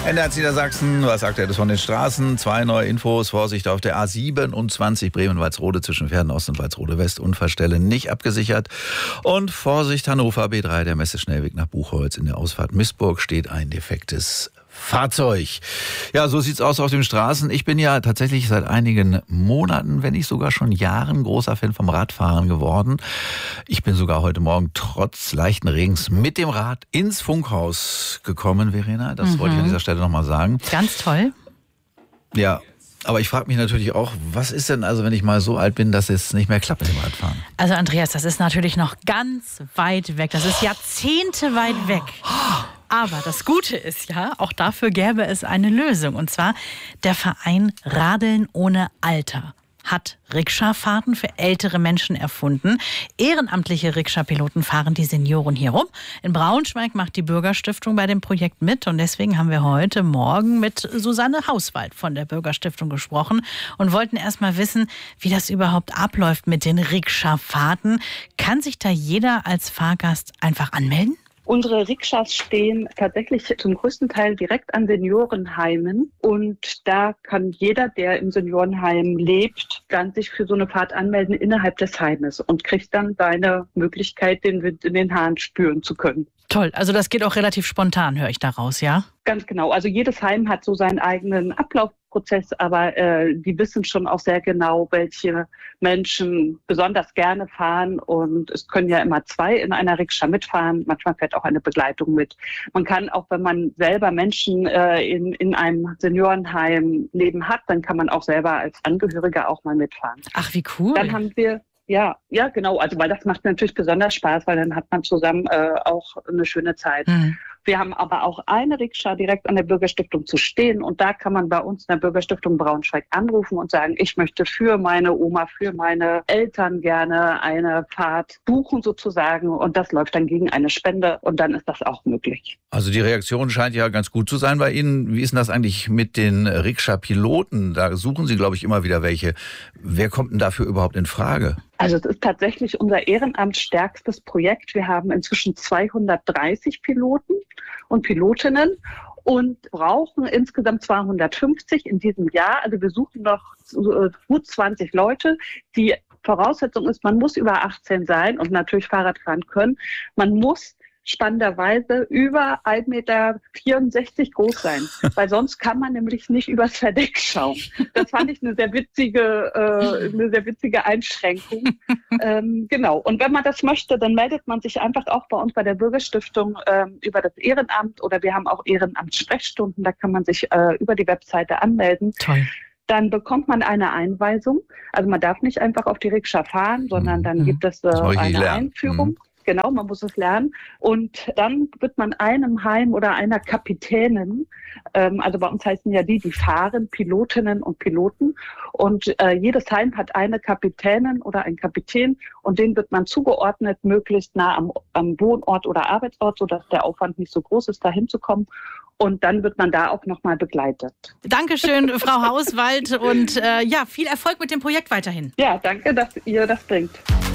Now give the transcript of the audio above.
NDR Niedersachsen, was aktuell ist von den Straßen? 2 neue Infos. Vorsicht auf der A27 Bremen-Walsrode zwischen Pferden-Ost und Walsrode-West. Unfallstelle nicht abgesichert. Und Vorsicht Hannover B3, der Messeschnellweg nach Buchholz. In der Ausfahrt Missburg steht ein defektes Fahrzeug. Ja, so sieht's aus auf den Straßen. Ich bin ja tatsächlich seit einigen Monaten, wenn nicht sogar schon Jahren, großer Fan vom Radfahren geworden. Ich bin sogar heute Morgen trotz leichten Regens mit dem Rad ins Funkhaus gekommen, Verena. Das wollte ich an dieser Stelle nochmal sagen. Ganz toll. Ja. Aber ich frage mich natürlich auch, was ist denn also, wenn ich mal so alt bin, dass es nicht mehr klappt mit dem Radfahren? Also Andreas, das ist natürlich noch ganz weit weg. Das ist Jahrzehnte weit weg. Aber das Gute ist ja, auch dafür gäbe es eine Lösung. Und zwar der Verein Radeln ohne Alter hat Rikscha-Fahrten für ältere Menschen erfunden. Ehrenamtliche Rikscha-Piloten fahren die Senioren hier rum. In Braunschweig macht die Bürgerstiftung bei dem Projekt mit. Und deswegen haben wir heute Morgen mit Susanne Hauswald von der Bürgerstiftung gesprochen und wollten erst mal wissen, wie das überhaupt abläuft mit den Rikscha-Fahrten. Kann sich da jeder als Fahrgast einfach anmelden? Unsere Rikschas stehen tatsächlich zum größten Teil direkt an Seniorenheimen und da kann jeder, der im Seniorenheim lebt, dann sich für so eine Fahrt anmelden innerhalb des Heimes und kriegt dann seine Möglichkeit, den Wind in den Haaren spüren zu können. Toll, also das geht auch relativ spontan, höre ich daraus, ja? Ganz genau, also jedes Heim hat so seinen eigenen Ablaufprozess, aber die wissen schon auch sehr genau, welche Menschen besonders gerne fahren und es können ja immer 2 in einer Rikscha mitfahren, manchmal fährt auch eine Begleitung mit. Man kann auch, wenn man selber Menschen in einem Seniorenheim leben hat, dann kann man auch selber als Angehöriger auch mal mitfahren. Ach, wie cool. Dann haben wir Ja, genau. Also weil das macht natürlich besonders Spaß, weil dann hat man zusammen auch eine schöne Zeit. Mhm. Wir haben aber auch eine Rikscha direkt an der Bürgerstiftung zu stehen und da kann man bei uns in der Bürgerstiftung Braunschweig anrufen und sagen, ich möchte für meine Oma, für meine Eltern gerne eine Fahrt buchen sozusagen und das läuft dann gegen eine Spende und dann ist das auch möglich. Also die Reaktion scheint ja ganz gut zu sein bei Ihnen. Wie ist denn das eigentlich mit den Rikscha-Piloten? Da suchen Sie, glaube ich, immer wieder welche. Wer kommt denn dafür überhaupt in Frage? Also es ist tatsächlich unser ehrenamtsstärkstes Projekt. Wir haben inzwischen 230 Piloten und Pilotinnen und brauchen insgesamt 250 in diesem Jahr. Also wir suchen noch gut 20 Leute. Die Voraussetzung ist, man muss über 18 sein und natürlich Fahrrad fahren können. Man muss spannenderweise über 1,64 Meter groß sein, weil sonst kann man nämlich nicht übers Verdeck schauen. Das fand ich eine sehr witzige Einschränkung. Genau. Und wenn man das möchte, dann meldet man sich einfach auch bei uns bei der Bürgerstiftung über das Ehrenamt oder wir haben auch Ehrenamtssprechstunden, da kann man sich über die Webseite anmelden. Toll. Dann bekommt man eine Einweisung. Also man darf nicht einfach auf die Rikscha fahren, sondern dann gibt es eine Einführung. Genau, man muss es lernen. Und dann wird man einem Heim oder einer Kapitänin, also bei uns heißen ja die fahren, Pilotinnen und Piloten. Und jedes Heim hat eine Kapitänin oder einen Kapitän und denen wird man zugeordnet, möglichst nah am Wohnort oder Arbeitsort, sodass der Aufwand nicht so groß ist, da hinzukommen. Und dann wird man da auch nochmal begleitet. Dankeschön, Frau Hauswald. Und viel Erfolg mit dem Projekt weiterhin. Ja, danke, dass ihr das bringt.